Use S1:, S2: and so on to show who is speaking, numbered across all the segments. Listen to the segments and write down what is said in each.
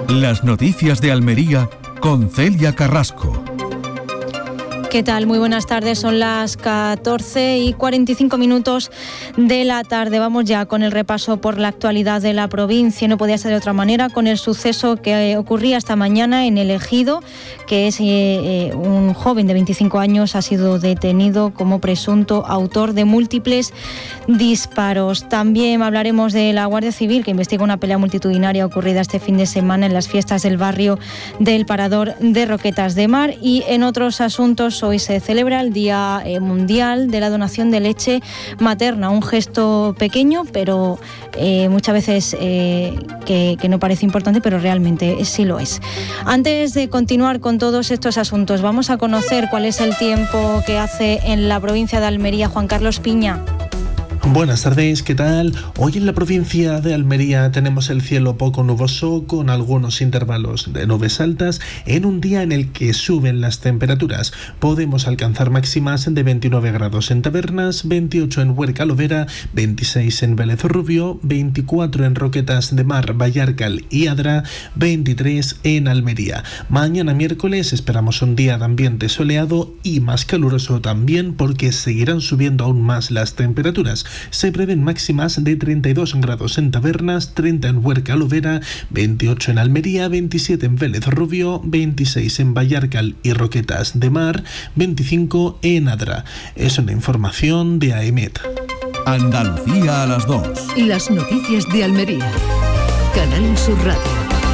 S1: Las noticias de Almería con Celia Carrasco.
S2: ¿Qué tal? Muy buenas tardes, son las 14:45 de la tarde. Vamos ya con el repaso por la actualidad de la provincia. No podía ser de otra manera con el suceso que ocurría esta mañana en El Ejido, que es un joven de 25 años ha sido detenido como presunto autor de múltiples disparos. También hablaremos de la Guardia Civil, que investiga una pelea multitudinaria ocurrida este fin de semana en las fiestas del barrio del Parador de Roquetas de Mar. Y en otros asuntos, hoy se celebra el Día Mundial de la Donación de Leche Materna, un gesto pequeño, pero muchas veces que no parece importante, pero realmente sí lo es. Antes de continuar con todos estos asuntos, vamos a conocer cuál es el tiempo que hace en la provincia de Almería. Juan Carlos Piña.
S3: Buenas tardes, ¿qué tal? Hoy en la provincia de Almería tenemos el cielo poco nuboso con algunos intervalos de nubes altas en un día en el que suben las temperaturas. Podemos alcanzar máximas de 29 grados en Tabernas, 28 en Huerca Lovera, 26 en Vélez Rubio, 24 en Roquetas de Mar, Vallarcal y Adra, 23 en Almería. Mañana miércoles esperamos un día de ambiente soleado y más caluroso también, porque seguirán subiendo aún más las temperaturas. Se prevén máximas de 32 grados en Tabernas, 30 en Huerca Lovera, 28 en Almería, 27 en Vélez Rubio, 26 en Vallarcal y Roquetas de Mar, 25 en Adra. Es una información de AEMET.
S1: Andalucía a las 2.
S4: Las noticias de Almería. Canal Sur Radio.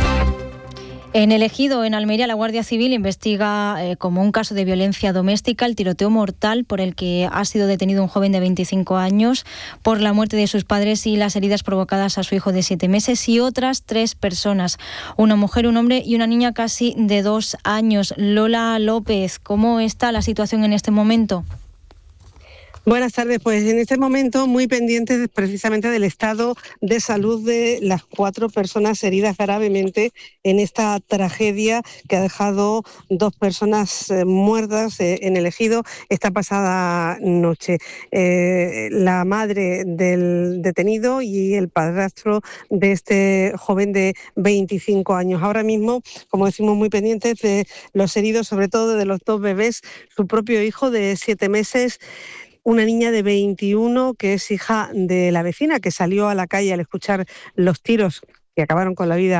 S2: En El Ejido, en Almería, la Guardia Civil investiga como un caso de violencia doméstica el tiroteo mortal por el que ha sido detenido un joven de 25 años por la muerte de sus padres y las heridas provocadas a su hijo de 7 meses y otras 3 personas, una mujer, un hombre y una niña casi de 2 años. Lola López, ¿cómo está la situación en este momento?
S5: Buenas tardes, pues en este momento muy pendientes precisamente del estado de salud de las 4 personas heridas gravemente en esta tragedia que ha dejado 2 personas muertas en El Ejido esta pasada noche. La madre del detenido y el padrastro de este joven de 25 años. Ahora mismo, como decimos, muy pendientes de los heridos, sobre todo de los 2 bebés, su propio hijo de 7 meses, una niña de 21 que es hija de la vecina que salió a la calle al escuchar los tiros que acabaron con la vida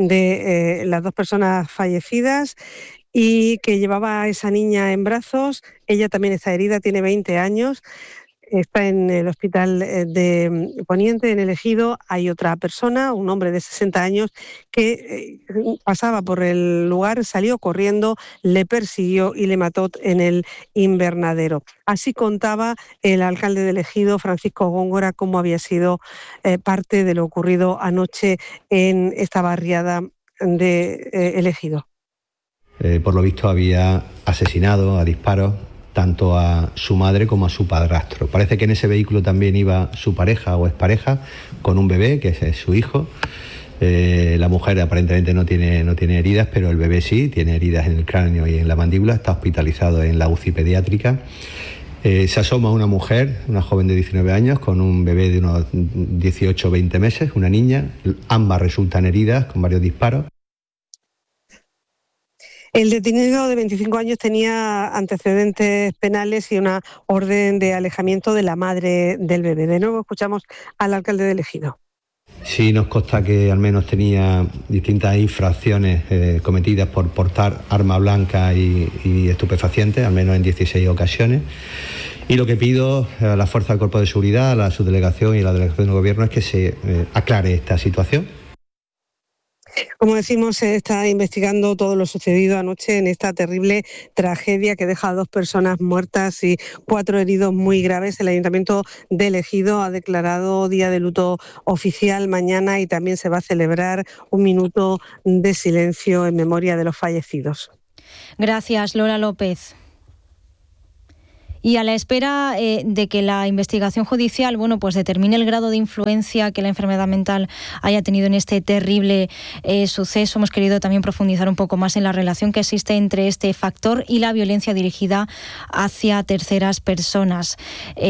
S5: de las 2 personas fallecidas y que llevaba a esa niña en brazos. Ella también está herida, tiene 20 años. Está en el hospital de Poniente, en El Ejido. Hay otra persona, un hombre de 60 años, que pasaba por el lugar, salió corriendo, le persiguió y le mató en el invernadero. Así contaba el alcalde de El Ejido, Francisco Góngora, cómo había sido parte de lo ocurrido anoche en esta barriada de El Ejido.
S6: Por lo visto había asesinado a disparos tanto a su madre como a su padrastro. Parece que en ese vehículo también iba su pareja o expareja con un bebé, que es su hijo. La mujer aparentemente no tiene heridas, pero el bebé sí, tiene heridas en el cráneo y en la mandíbula, está hospitalizado en la UCI pediátrica. Se asoma una mujer, una joven de 19 años, con un bebé de unos 18 o 20 meses, una niña. Ambas resultan heridas con varios disparos.
S5: El detenido de 25 años tenía antecedentes penales y una orden de alejamiento de la madre del bebé. De nuevo escuchamos al alcalde de El Ejido.
S6: Sí nos consta que al menos tenía distintas infracciones cometidas por portar arma blanca y estupefacientes, al menos en 16 ocasiones. Y lo que pido a la Fuerza del Cuerpo de Seguridad, a la subdelegación y a la delegación del Gobierno es que se aclare esta situación.
S5: Como decimos, se está investigando todo lo sucedido anoche en esta terrible tragedia que deja a 2 personas muertas y 4 heridos muy graves. El Ayuntamiento de El Ejido ha declarado día de luto oficial mañana y también se va a celebrar un minuto de silencio en memoria de los fallecidos.
S2: Gracias, Lola López. Y a la espera de que la investigación judicial, pues determine el grado de influencia que la enfermedad mental haya tenido en este terrible suceso, hemos querido también profundizar un poco más en la relación que existe entre este factor y la violencia dirigida hacia terceras personas.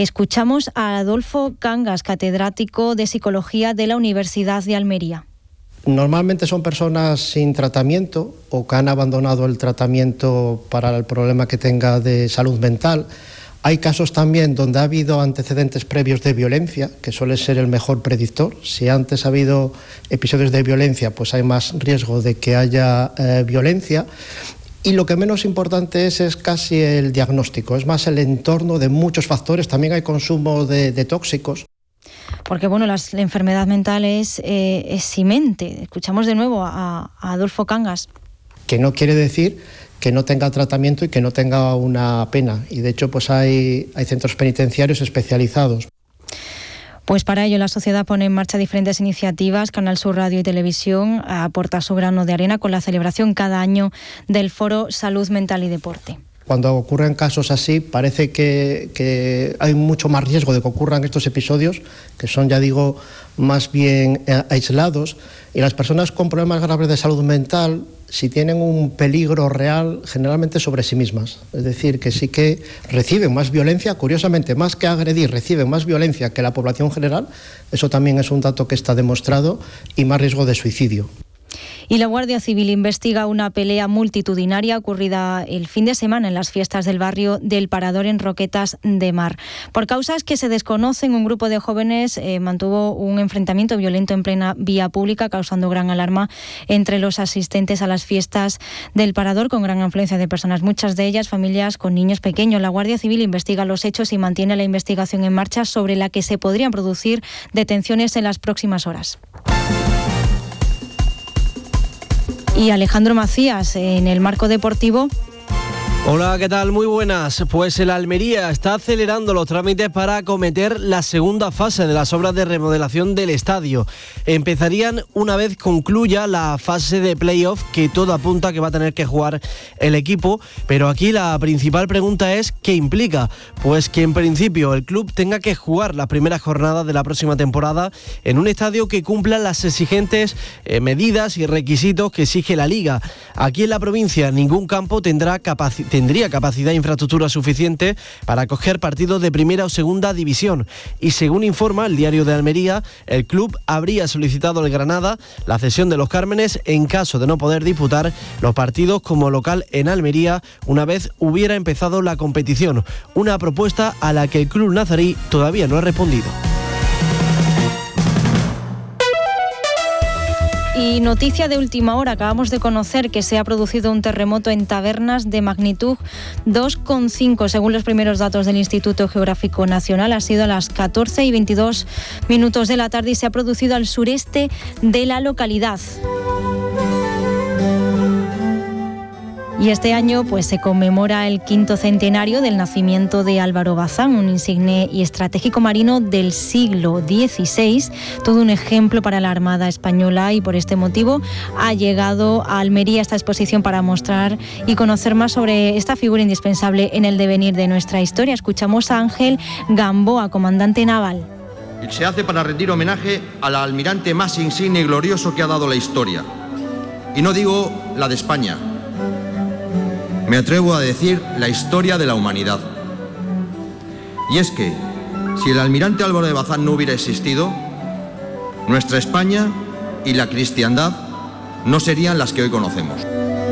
S2: Escuchamos a Adolfo Cangas, catedrático de Psicología de la Universidad de Almería.
S7: Normalmente son personas sin tratamiento o que han abandonado el tratamiento para el problema que tenga de salud mental. Hay casos también donde ha habido antecedentes previos de violencia, que suele ser el mejor predictor. Si antes ha habido episodios de violencia, pues hay más riesgo de que haya violencia. Y lo que menos importante es casi el diagnóstico, es más el entorno de muchos factores. También hay consumo de tóxicos.
S2: Porque bueno, la enfermedad mental es simente. Escuchamos de nuevo a Adolfo Cangas.
S7: Que no quiere decir que no tenga tratamiento y que no tenga una pena. Y de hecho pues hay centros penitenciarios especializados.
S2: Pues para ello la sociedad pone en marcha diferentes iniciativas. Canal Sur Radio y Televisión aporta su grano de arena con la celebración cada año del Foro Salud Mental y Deporte.
S7: Cuando ocurren casos así, parece que hay mucho más riesgo de que ocurran estos episodios, que son, ya digo, más bien aislados. Y las personas con problemas graves de salud mental, si tienen un peligro real, generalmente sobre sí mismas. Es decir, que sí que reciben más violencia, curiosamente, más que agredir, reciben más violencia que la población general. Eso también es un dato que está demostrado, y más riesgo de suicidio.
S2: Y la Guardia Civil investiga una pelea multitudinaria ocurrida el fin de semana en las fiestas del barrio del Parador en Roquetas de Mar. Por causas que se desconocen, un grupo de jóvenes mantuvo un enfrentamiento violento en plena vía pública, causando gran alarma entre los asistentes a las fiestas del Parador, con gran afluencia de personas, muchas de ellas familias con niños pequeños. La Guardia Civil investiga los hechos y mantiene la investigación en marcha, sobre la que se podrían producir detenciones en las próximas horas. Y Alejandro Macías, en el marco deportivo.
S8: Hola, ¿qué tal? Muy buenas. Pues el Almería está acelerando los trámites para acometer la segunda fase de las obras de remodelación del estadio. Empezarían una vez concluya la fase de playoff, que todo apunta que va a tener que jugar el equipo. Pero aquí la principal pregunta es ¿qué implica? Pues que en principio el club tenga que jugar las primeras jornadas de la próxima temporada en un estadio que cumpla las exigentes medidas y requisitos que exige la Liga. Aquí en la provincia ningún campo tendría capacidad e infraestructura suficiente para acoger partidos de primera o segunda división. Y según informa el Diario de Almería, el club habría solicitado al Granada la cesión de los Cármenes en caso de no poder disputar los partidos como local en Almería una vez hubiera empezado la competición. Una propuesta a la que el club nazarí todavía no ha respondido.
S2: Y noticia de última hora, acabamos de conocer que se ha producido un terremoto en Tabernas de magnitud 2,5. Según los primeros datos del Instituto Geográfico Nacional, ha sido a las 14:22 de la tarde y se ha producido al sureste de la localidad. Y este año pues se conmemora el 5º centenario del nacimiento de Álvaro Bazán, un insigne y estratégico marino del siglo XVI, todo un ejemplo para la Armada Española, y por este motivo ha llegado a Almería esta exposición para mostrar y conocer más sobre esta figura indispensable en el devenir de nuestra historia. Escuchamos a Ángel Gamboa, comandante naval.
S9: Se hace para rendir homenaje al almirante más insigne y glorioso que ha dado la historia. Y no digo la de España. Me atrevo a decir la historia de la humanidad. Y es que, si el almirante Álvaro de Bazán no hubiera existido, nuestra España y la cristiandad no serían las que hoy conocemos.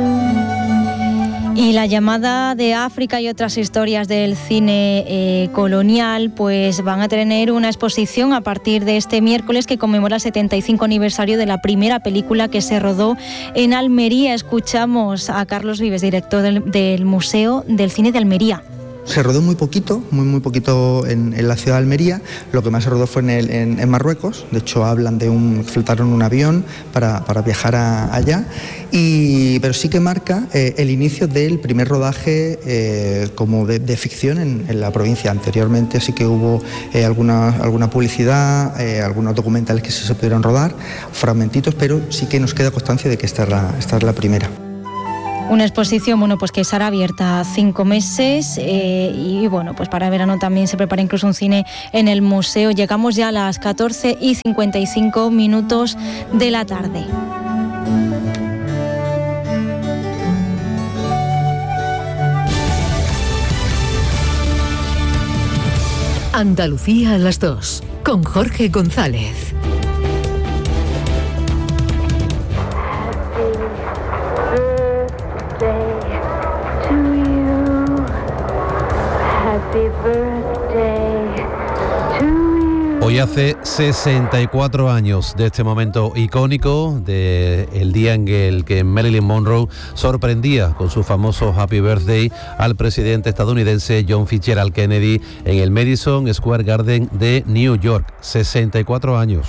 S2: Y la llamada de África y otras historias del cine colonial pues van a tener una exposición a partir de este miércoles, que conmemora el 75 aniversario de la primera película que se rodó en Almería. Escuchamos a Carlos Vives, director del Museo del Cine de Almería.
S10: Se rodó muy poquito en la ciudad de Almería. Lo que más se rodó fue en Marruecos. De hecho, hablan fletaron un avión para viajar allá. Pero sí que marca el inicio del primer rodaje como de ficción en la provincia. Anteriormente sí que hubo alguna publicidad, algunos documentales que se pudieron rodar, fragmentitos, pero sí que nos queda constancia de que esta es la primera.
S2: Una exposición pues que estará abierta 5 meses y pues para verano también se prepara incluso un cine en el museo. Llegamos ya a las 14:55 de la tarde.
S4: Andalucía a las 2, con Jorge González.
S11: birthday to you. Happy birthday to you.
S12: Hoy hace 64 años de este momento icónico, del día en el que Marilyn Monroe sorprendía con su famoso Happy Birthday al presidente estadounidense John Fitzgerald Kennedy en el Madison Square Garden de New York. 64 años.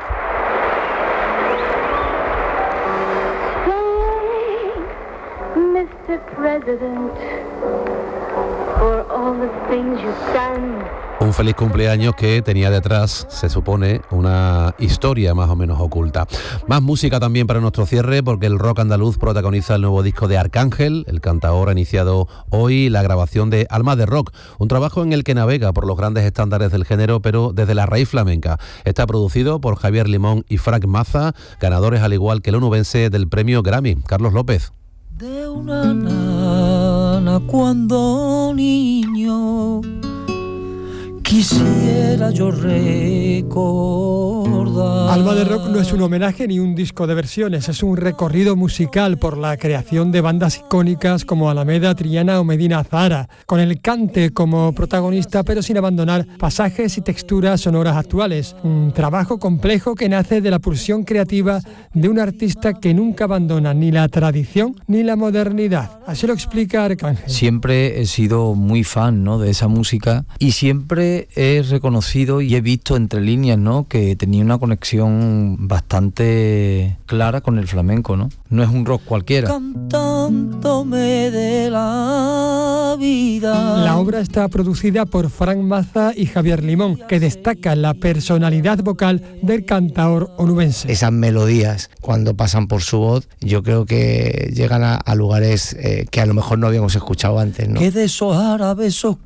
S11: Mr. President, for all the things you've done.
S12: Un feliz cumpleaños que tenía detrás, se supone, una historia más o menos oculta. Más música también para nuestro cierre, porque el rock andaluz protagoniza el nuevo disco de Arcángel. El cantaor ha iniciado hoy la grabación de Alma de Rock, un trabajo en el que navega por los grandes estándares del género, pero desde la raíz flamenca. Está producido por Javier Limón y Frank Maza, ganadores al igual que el onubense del premio Grammy, Carlos López.
S13: De una nana cuando niño quisiera yo recordar.
S14: Alma de Rock no es un homenaje ni un disco de versiones, es un recorrido musical por la creación de bandas icónicas como Alameda, Triana o Medina Zahara, con el cante como protagonista, pero sin abandonar pasajes y texturas sonoras actuales. Un trabajo complejo que nace de la pulsión creativa de un artista que nunca abandona ni la tradición ni la modernidad. Así lo explica Arcángel.
S13: Siempre he sido muy fan, ¿no?, de esa música, y siempre he reconocido y he visto entre líneas, ¿no?, que tenía una conexión bastante clara con el flamenco, ¿no? No es un rock cualquiera. Cantándome de la vida.
S14: La obra está producida por Frank Maza y Javier Limón, que destacan la personalidad vocal del cantaor onubense.
S15: Esas melodías, cuando pasan por su voz, yo creo que llegan a lugares que a lo mejor no habíamos escuchado antes, ¿no?
S13: Que de esos árabes os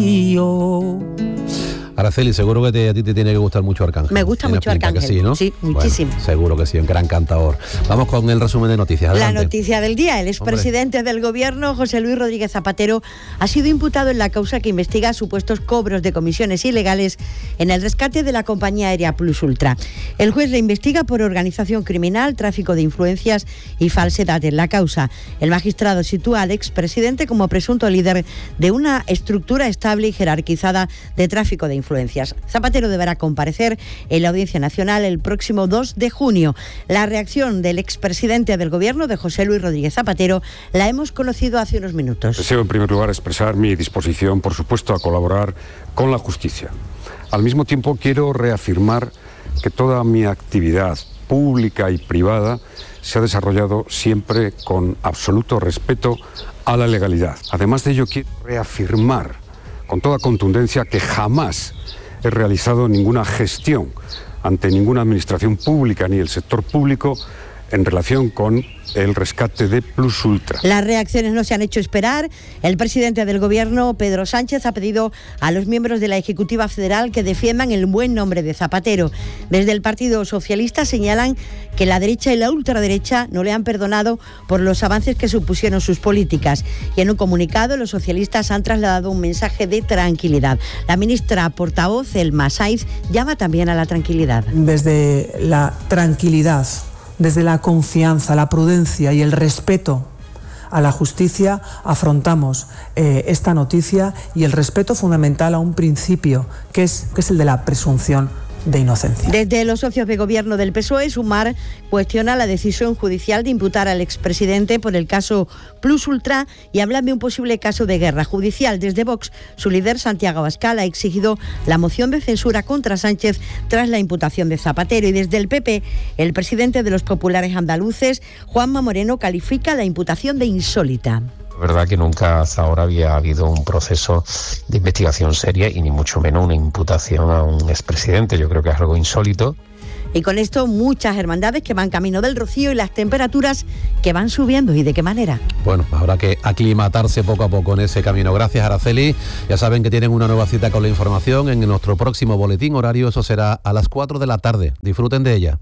S13: caío.
S12: Araceli, seguro que a ti te tiene que gustar mucho Arcángel.
S16: Me gusta mucho Arcángel,
S12: sí, ¿no?
S16: Sí, muchísimo.
S12: Bueno, seguro que sí, un gran cantador. Vamos con el resumen de noticias. Adelante.
S16: La noticia del día. El expresidente del gobierno, José Luis Rodríguez Zapatero, ha sido imputado en la causa que investiga supuestos cobros de comisiones ilegales en el rescate de la compañía aérea Plus Ultra. El juez le investiga por organización criminal, tráfico de influencias y falsedad en la causa. El magistrado sitúa al expresidente como presunto líder de una estructura estable y jerarquizada de tráfico de influencias. Zapatero deberá comparecer en la Audiencia Nacional el próximo 2 de junio. La reacción del expresidente del Gobierno, de José Luis Rodríguez Zapatero, la hemos conocido hace unos minutos.
S17: Deseo, en primer lugar, expresar mi disposición, por supuesto, a colaborar con la justicia. Al mismo tiempo, quiero reafirmar que toda mi actividad pública y privada se ha desarrollado siempre con absoluto respeto a la legalidad. Además de ello, quiero reafirmar con toda contundencia que jamás he realizado ninguna gestión ante ninguna administración pública ni el sector público en relación con el rescate de Plus Ultra.
S16: Las reacciones no se han hecho esperar. El presidente del Gobierno, Pedro Sánchez, ha pedido a los miembros de la Ejecutiva Federal que defiendan el buen nombre de Zapatero. Desde el Partido Socialista señalan que la derecha y la ultraderecha no le han perdonado por los avances que supusieron sus políticas. Y en un comunicado, los socialistas han trasladado un mensaje de tranquilidad. La ministra portavoz, Elma Saiz, llama también a la tranquilidad.
S18: Desde la tranquilidad, desde la confianza, la prudencia y el respeto a la justicia afrontamos esta noticia, y el respeto fundamental a un principio que es el de la presunción de inocencia.
S16: Desde los socios de gobierno del PSOE, Sumar cuestiona la decisión judicial de imputar al expresidente por el caso Plus Ultra y hablan de un posible caso de guerra judicial. Desde Vox, su líder, Santiago Abascal, ha exigido la moción de censura contra Sánchez tras la imputación de Zapatero. Y desde el PP, el presidente de los populares andaluces, Juanma Moreno, califica la imputación de insólita.
S19: Es verdad que nunca hasta ahora había habido un proceso de investigación seria y ni mucho menos una imputación a un expresidente. Yo creo que es algo insólito.
S16: Y con esto muchas hermandades que van camino del Rocío y las temperaturas que van subiendo. ¿Y de qué manera?
S12: Bueno, habrá que aclimatarse poco a poco en ese camino. Gracias, Araceli. Ya saben que tienen una nueva cita con la información en nuestro próximo boletín horario. Eso será a las 4 de la tarde. Disfruten de ella.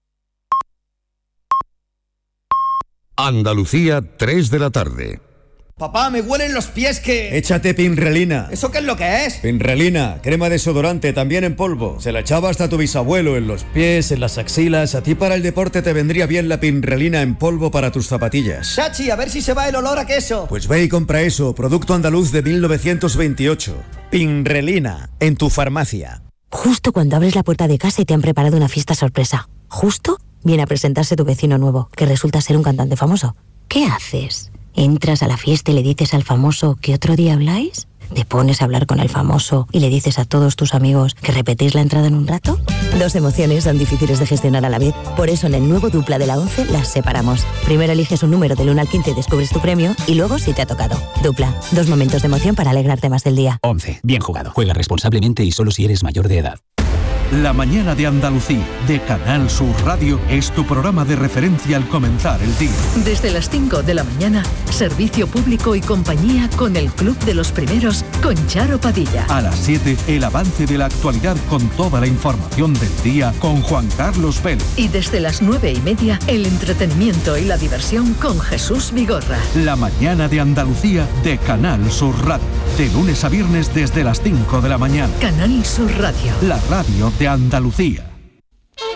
S1: Andalucía, 3 de la tarde.
S20: Papá, me huelen los pies que...
S21: Échate Pinrelina.
S20: ¿Eso qué es lo que es?
S21: Pinrelina, crema desodorante, también en polvo. Se la echaba hasta tu bisabuelo en los pies, en las axilas. A ti para el deporte te vendría bien la Pinrelina en polvo para tus zapatillas.
S20: Chachi, a ver si se va el olor a queso.
S21: Pues ve y compra eso, producto andaluz de 1928. Pinrelina, en tu farmacia.
S22: Justo cuando abres la puerta de casa y te han preparado una fiesta sorpresa. Justo viene a presentarse tu vecino nuevo, que resulta ser un cantante famoso. ¿Qué haces? ¿Entras a la fiesta y le dices al famoso que otro día habláis? ¿Te pones a hablar con el famoso y le dices a todos tus amigos que repetís la entrada en un rato? Dos emociones son difíciles de gestionar a la vez. Por eso en el nuevo Dupla de la 11 las separamos. Primero eliges un número del 1 al 15 y descubres tu premio, y luego si te ha tocado. Dupla, 2 momentos de emoción para alegrarte más del día.
S23: 11. Bien jugado. Juega responsablemente y solo si eres mayor de edad.
S1: La mañana de Andalucía, de Canal Sur Radio, es tu programa de referencia al comenzar el día.
S4: Desde las 5 de la mañana, servicio público y compañía con el Club de los Primeros, con Charo Padilla.
S1: A las 7, el avance de la actualidad con toda la información del día con Juan Carlos Vélez.
S4: Y desde las 9:30, el entretenimiento y la diversión con Jesús Vigorra.
S1: La mañana de Andalucía, de Canal Sur Radio. De lunes a viernes desde las 5 de la mañana.
S4: Canal Sur Radio.
S1: La radio de Andalucía.